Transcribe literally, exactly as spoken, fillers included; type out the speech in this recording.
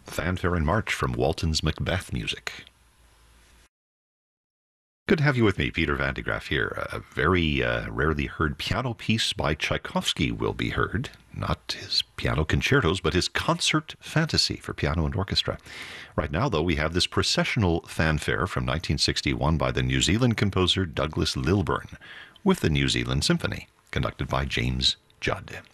Fanfare and March from Walton's Macbeth music. Good to have you with me, Peter Van de Graaff here. A very uh, rarely heard piano piece by Tchaikovsky will be heard. Not his piano concertos, but his concert fantasy for piano and orchestra. Right now, though, we have this processional fanfare from nineteen sixty-one by the New Zealand composer Douglas Lilburn with the New Zealand Symphony, conducted by James Judd.